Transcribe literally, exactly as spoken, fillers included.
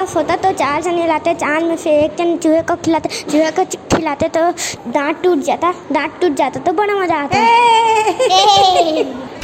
होता तो चार जने लाते चार में से एक जन चूहे को खिलाते, चूहे को खिलाते तो दांत टूट जाता, दांत टूट जाता तो बड़ा मजा आता।